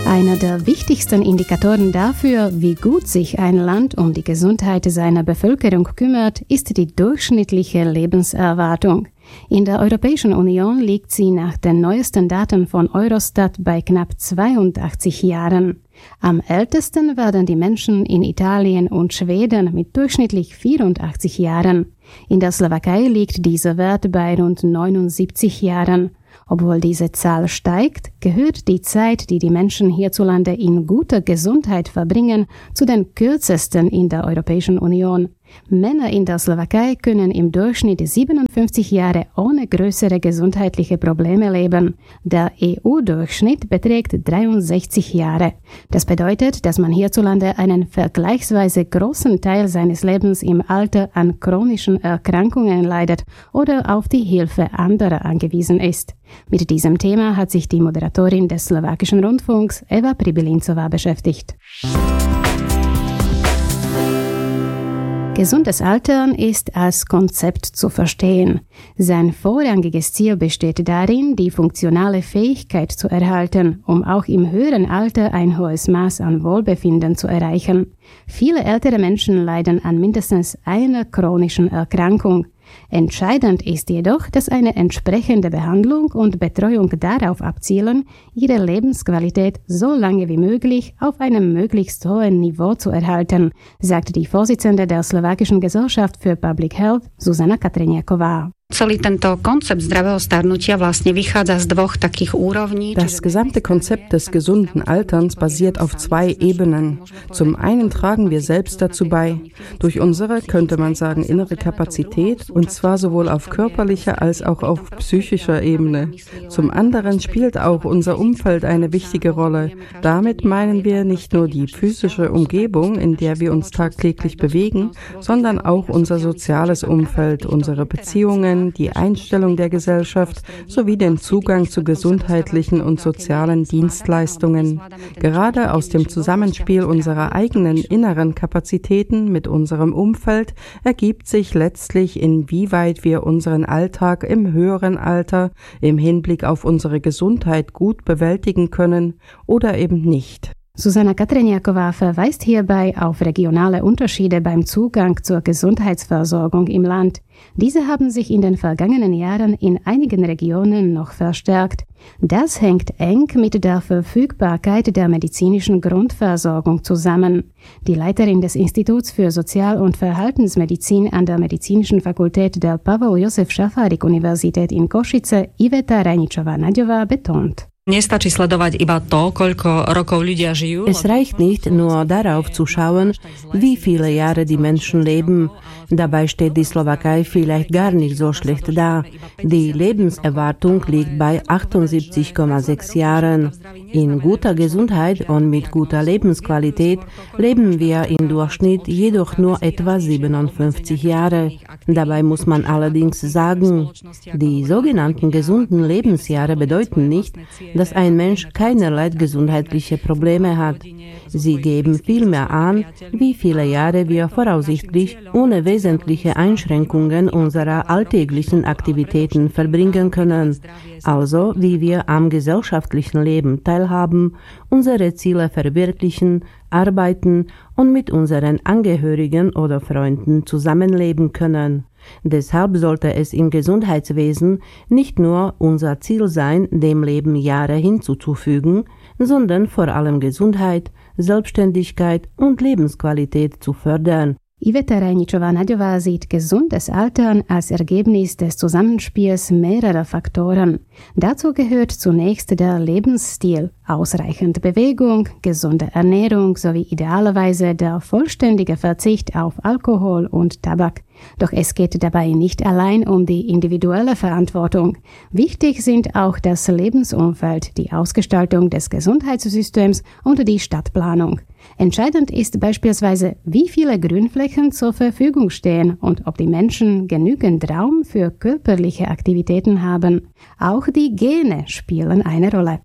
Einer der wichtigsten Indikatoren dafür, wie gut sich ein Land um die Gesundheit seiner Bevölkerung kümmert, ist die durchschnittliche Lebenserwartung. In der Europäischen Union liegt sie nach den neuesten Daten von Eurostat bei knapp 82 Jahren. Am ältesten werden die Menschen in Italien und Schweden mit durchschnittlich 84 Jahren. In der Slowakei liegt dieser Wert bei rund 79 Jahren. Obwohl diese Zahl steigt, gehört die Zeit, die die Menschen hierzulande in guter Gesundheit verbringen, zu den kürzesten in der Europäischen Union. Männer in der Slowakei können im Durchschnitt 57 Jahre ohne größere gesundheitliche Probleme leben. Der EU-Durchschnitt beträgt 63 Jahre. Das bedeutet, dass man hierzulande einen vergleichsweise großen Teil seines Lebens im Alter an chronischen Erkrankungen leidet oder auf die Hilfe anderer angewiesen ist. Mit diesem Thema hat sich die Moderatorin des slowakischen Rundfunks, Eva Pribilincová, beschäftigt. Gesundes Altern ist als Konzept zu verstehen. Sein vorrangiges Ziel besteht darin, die funktionale Fähigkeit zu erhalten, um auch im höheren Alter ein hohes Maß an Wohlbefinden zu erreichen. Viele ältere Menschen leiden an mindestens einer chronischen Erkrankung. Entscheidend ist jedoch, dass eine entsprechende Behandlung und Betreuung darauf abzielen, ihre Lebensqualität so lange wie möglich auf einem möglichst hohen Niveau zu erhalten, sagte die Vorsitzende der Slowakischen Gesellschaft für Public Health, Zuzana Katreniaková. Celý tento koncept zdravého starnutia vlastne vychádza z dvoch takých úrovní. Das gesamte Konzept des gesunden Alterns basiert auf zwei Ebenen. Zum einen tragen wir selbst dazu bei, durch unsere, könnte man sagen, innere Kapazität, und zwar sowohl auf körperlicher als auch auf psychischer Ebene. Zum anderen spielt auch unser Umfeld eine wichtige Rolle. Damit meinen wir nicht nur die physische Umgebung, in der wir uns tagtäglich bewegen, sondern auch unser soziales Umfeld, unsere Beziehungen, die Einstellung der Gesellschaft sowie den Zugang zu gesundheitlichen und sozialen Dienstleistungen. Gerade aus dem Zusammenspiel unserer eigenen inneren Kapazitäten mit unserem Umfeld ergibt sich letztlich, inwieweit wir unseren Alltag im höheren Alter im Hinblick auf unsere Gesundheit gut bewältigen können oder eben nicht. Zuzana Katreniaková verweist hierbei auf regionale Unterschiede beim Zugang zur Gesundheitsversorgung im Land. Diese haben sich in den vergangenen Jahren in einigen Regionen noch verstärkt. Das hängt eng mit der Verfügbarkeit der medizinischen Grundversorgung zusammen. Die Leiterin des Instituts für Sozial- und Verhaltensmedizin an der Medizinischen Fakultät der Pavol-Josef-Šafárik-Universität in Košice, Iveta Rajničová-Naďová, betont. Es reicht nicht, nur darauf zu schauen, wie viele Jahre die Menschen leben. Dabei steht die Slowakei vielleicht gar nicht so schlecht da. Die Lebenserwartung liegt bei 78,6 Jahren. In guter Gesundheit und mit guter Lebensqualität leben wir im Durchschnitt jedoch nur etwa 57 Jahre. Dabei muss man allerdings sagen, die sogenannten gesunden Lebensjahre bedeuten nicht, dass ein Mensch keinerlei gesundheitliche Probleme hat. Sie geben vielmehr an, wie viele Jahre wir voraussichtlich ohne wesentliche Einschränkungen unserer alltäglichen Aktivitäten verbringen können, also wie wir am gesellschaftlichen Leben teilhaben, unsere Ziele verwirklichen, arbeiten und mit unseren Angehörigen oder Freunden zusammenleben können. Deshalb sollte es im Gesundheitswesen nicht nur unser Ziel sein, dem Leben Jahre hinzuzufügen, sondern vor allem Gesundheit, Selbstständigkeit und Lebensqualität zu fördern. Iveta Rajničová-Naďová sieht gesundes Altern als Ergebnis des Zusammenspiels mehrerer Faktoren. Dazu gehört zunächst der Lebensstil, ausreichend Bewegung, gesunde Ernährung sowie idealerweise der vollständige Verzicht auf Alkohol und Tabak. Doch es geht dabei nicht allein um die individuelle Verantwortung. Wichtig sind auch das Lebensumfeld, die Ausgestaltung des Gesundheitssystems und die Stadtplanung. Entscheidend ist beispielsweise, wie viele Grünflächen zur Verfügung stehen und ob die Menschen genügend Raum für körperliche Aktivitäten haben. Auch die Gene spielen eine Rolle.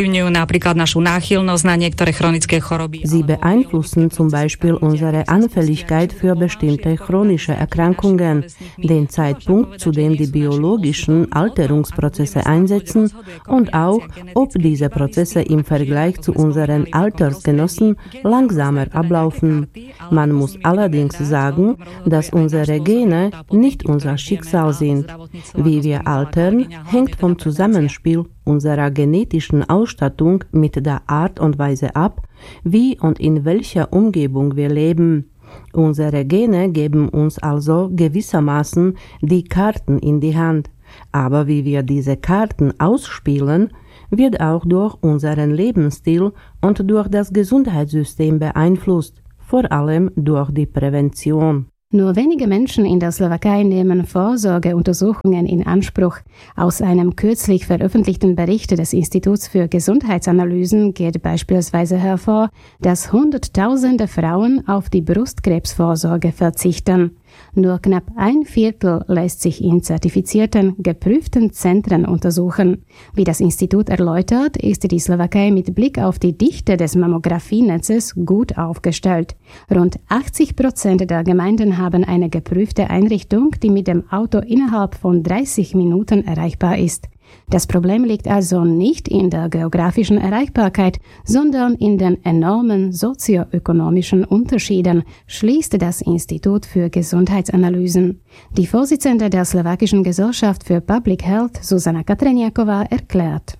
Sie beeinflussen zum Beispiel unsere Anfälligkeit für bestimmte chronische Erkrankungen, den Zeitpunkt, zu dem die biologischen Alterungsprozesse einsetzen und auch, ob diese Prozesse im Vergleich zu unseren Altersgenossen langsamer ablaufen. Man muss allerdings sagen, dass unsere Gene nicht unser Schicksal sind. Wie wir altern, hängt vom Zusammenspiel unserer genetischen Ausstattung mit der Art und Weise ab, wie und in welcher Umgebung wir leben. Unsere Gene geben uns also gewissermaßen die Karten in die Hand. Aber wie wir diese Karten ausspielen, wird auch durch unseren Lebensstil und durch das Gesundheitssystem beeinflusst, vor allem durch die Prävention. Nur wenige Menschen in der Slowakei nehmen Vorsorgeuntersuchungen in Anspruch. Aus einem kürzlich veröffentlichten Bericht des Instituts für Gesundheitsanalysen geht beispielsweise hervor, dass Hunderttausende Frauen auf die Brustkrebsvorsorge verzichten. Nur knapp 1/4 lässt sich in zertifizierten, geprüften Zentren untersuchen. Wie das Institut erläutert, ist die Slowakei mit Blick auf die Dichte des Mammographienetzes gut aufgestellt. Rund 80% der Gemeinden haben eine geprüfte Einrichtung, die mit dem Auto innerhalb von 30 Minuten erreichbar ist. Das Problem liegt also nicht in der geografischen Erreichbarkeit, sondern in den enormen sozioökonomischen Unterschieden, schließt das Institut für Gesundheitsanalysen. Die Vorsitzende der slowakischen Gesellschaft für Public Health, Zuzana Katreniaková, erklärt.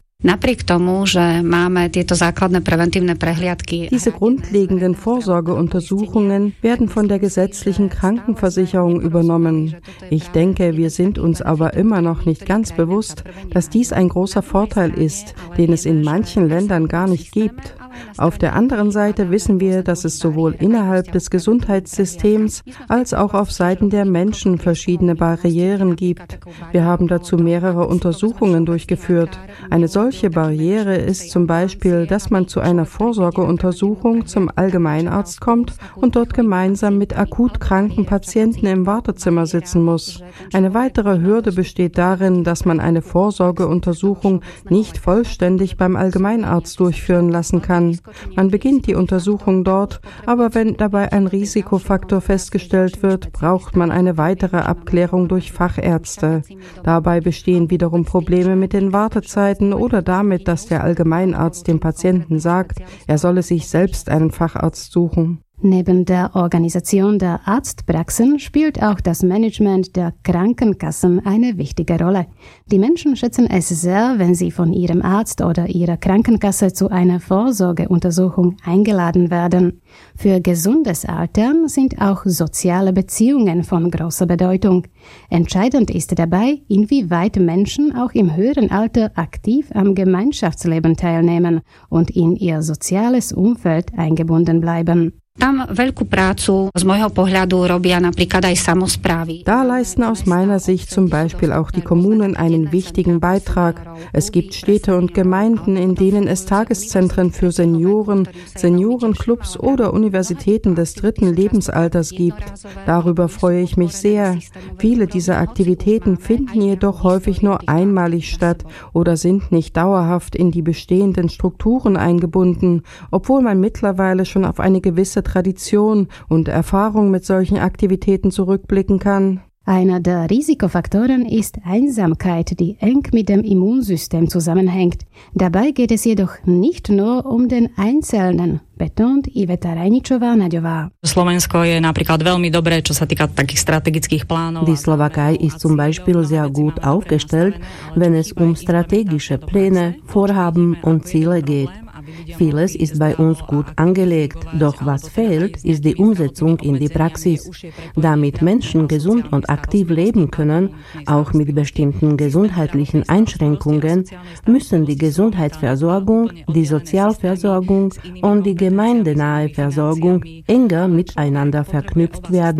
Diese grundlegenden Vorsorgeuntersuchungen werden von der gesetzlichen Krankenversicherung übernommen. Ich denke, wir sind uns aber immer noch nicht ganz bewusst, dass dies ein großer Vorteil ist, den es in manchen Ländern gar nicht gibt. Auf der anderen Seite wissen wir, dass es sowohl innerhalb des Gesundheitssystems als auch auf Seiten der Menschen verschiedene Barrieren gibt. Wir haben dazu mehrere Untersuchungen durchgeführt. Eine solche Barriere ist zum Beispiel, dass man zu einer Vorsorgeuntersuchung zum Allgemeinarzt kommt und dort gemeinsam mit akut kranken Patienten im Wartezimmer sitzen muss. Eine weitere Hürde besteht darin, dass man eine Vorsorgeuntersuchung nicht vollständig beim Allgemeinarzt durchführen lassen kann. Man beginnt die Untersuchung dort, aber wenn dabei ein Risikofaktor festgestellt wird, braucht man eine weitere Abklärung durch Fachärzte. Dabei bestehen wiederum Probleme mit den Wartezeiten oder damit, dass der Allgemeinarzt dem Patienten sagt, er solle sich selbst einen Facharzt suchen. Neben der Organisation der Arztpraxen spielt auch das Management der Krankenkassen eine wichtige Rolle. Die Menschen schätzen es sehr, wenn sie von ihrem Arzt oder ihrer Krankenkasse zu einer Vorsorgeuntersuchung eingeladen werden. Für gesundes Altern sind auch soziale Beziehungen von großer Bedeutung. Entscheidend ist dabei, inwieweit Menschen auch im höheren Alter aktiv am Gemeinschaftsleben teilnehmen und in ihr soziales Umfeld eingebunden bleiben. Da leisten aus meiner Sicht zum Beispiel auch die Kommunen einen wichtigen Beitrag. Es gibt Städte und Gemeinden, in denen es Tageszentren für Senioren, Seniorenclubs oder Universitäten des 3. Lebensalters gibt. Darüber freue ich mich sehr. Viele dieser Aktivitäten finden jedoch häufig nur einmalig statt oder sind nicht dauerhaft in die bestehenden Strukturen eingebunden, obwohl man mittlerweile schon auf eine gewisse Tradition und Erfahrung mit solchen Aktivitäten zurückblicken kann. Einer der Risikofaktoren ist Einsamkeit, die eng mit dem Immunsystem zusammenhängt. Dabei geht es jedoch nicht nur um den Einzelnen, betont Iveta Rajničová-Naďová. Die Slowakei ist zum Beispiel sehr gut aufgestellt, wenn es um strategische Pläne, Vorhaben und Ziele geht. Vieles ist bei uns gut angelegt, doch was fehlt, ist die Umsetzung in die Praxis. Damit Menschen gesund und aktiv leben können, auch mit bestimmten gesundheitlichen Einschränkungen, müssen die Gesundheitsversorgung, die Sozialversorgung und die gemeindenahe Versorgung enger miteinander verknüpft werden.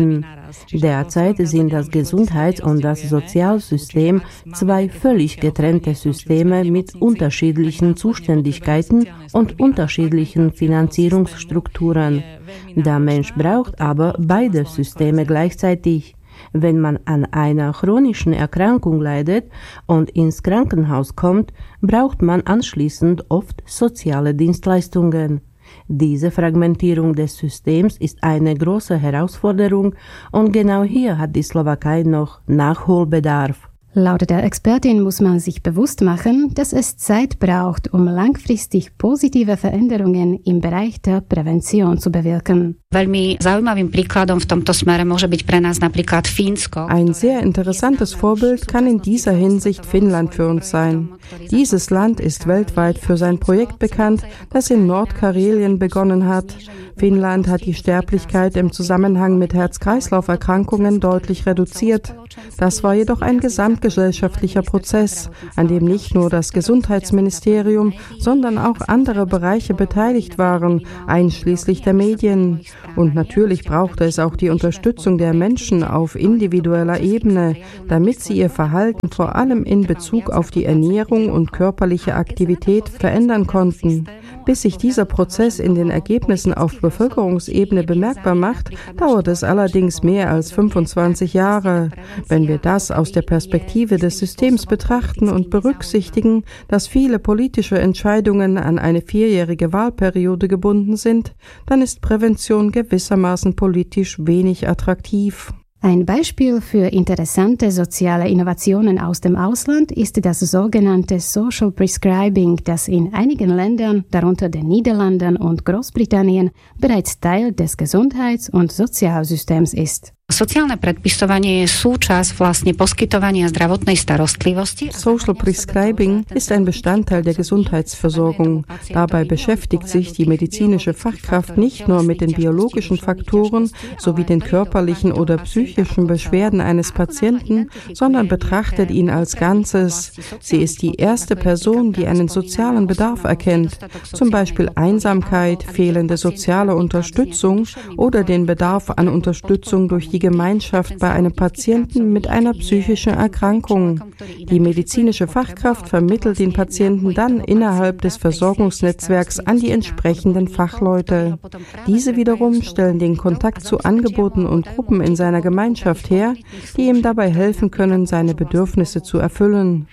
Derzeit sind das Gesundheits- und das Sozialsystem zwei völlig getrennte Systeme mit unterschiedlichen Zuständigkeiten und unterschiedlichen Finanzierungsstrukturen. Der Mensch braucht aber beide Systeme gleichzeitig. Wenn man an einer chronischen Erkrankung leidet und ins Krankenhaus kommt, braucht man anschließend oft soziale Dienstleistungen. Diese Fragmentierung des Systems ist eine große Herausforderung und genau hier hat die Slowakei noch Nachholbedarf. Laut der Expertin muss man sich bewusst machen, dass es Zeit braucht, um langfristig positive Veränderungen im Bereich der Prävention zu bewirken. Veľmi zaujímavým príkladom v tomto smere môže byť pre nás napríklad Fínsko. Ein sehr interessantes Vorbild kann in dieser Hinsicht Finnland für uns sein. Dieses Land ist weltweit für sein Projekt bekannt, das in Nordkarelien begonnen hat. Finnland hat die Sterblichkeit im Zusammenhang mit Herz-Kreislauf-Erkrankungen deutlich reduziert. Das war jedoch ein gesamtgesellschaftlicher Prozess, an dem nicht nur das Gesundheitsministerium, sondern auch andere Bereiche beteiligt waren, einschließlich der Medien. Und natürlich brauchte es auch die Unterstützung der Menschen auf individueller Ebene, damit sie ihr Verhalten vor allem in Bezug auf die Ernährung und körperliche Aktivität verändern konnten. Bis sich dieser Prozess in den Ergebnissen auf Bevölkerungsebene bemerkbar macht, dauert es allerdings mehr als 25 Jahre. Wenn wir das aus der Perspektive des Systems betrachten und berücksichtigen, dass viele politische Entscheidungen an eine 4-jährige Wahlperiode gebunden sind, dann ist Prävention gewissermaßen politisch wenig attraktiv. Ein Beispiel für interessante soziale Innovationen aus dem Ausland ist das sogenannte Social Prescribing, das in einigen Ländern, darunter den Niederlanden und Großbritannien, bereits Teil des Gesundheits- und Sozialsystems ist. Sociálne predpisovanie je súčasť vlastne poskytovania zdravotnej starostlivosti. Social Prescribing ist ein Bestandteil der Gesundheitsversorgung. Dabei beschäftigt sich die medizinische Fachkraft nicht nur mit den biologischen Faktoren sowie den körperlichen oder psychischen Beschwerden eines Patienten, sondern betrachtet ihn als Ganzes. Sie ist die erste Person, die einen sozialen Bedarf erkennt, zum Beispiel Einsamkeit, fehlende soziale Unterstützung oder den Bedarf an Unterstützung durch die Gemeinschaft bei einem Patienten mit einer psychischen Erkrankung. Die medizinische Fachkraft vermittelt den Patienten dann innerhalb des Versorgungsnetzwerks an die entsprechenden Fachleute. Diese wiederum stellen den Kontakt zu Angeboten und Gruppen in seiner Gemeinschaft her, die ihm dabei helfen können, seine Bedürfnisse zu erfüllen.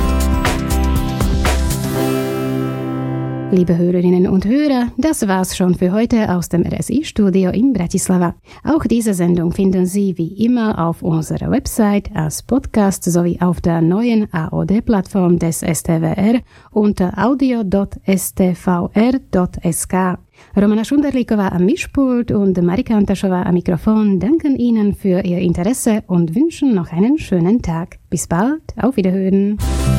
Liebe Hörerinnen und Hörer, das war's schon für heute aus dem RSI-Studio in Bratislava. Auch diese Sendung finden Sie wie immer auf unserer Website als Podcast sowie auf der neuen AOD-Plattform des STVR unter audio.stvr.sk. Romana Šunderlíková am Mischpult und Marika Antašová am Mikrofon danken Ihnen für Ihr Interesse und wünschen noch einen schönen Tag. Bis bald, auf Wiederhören.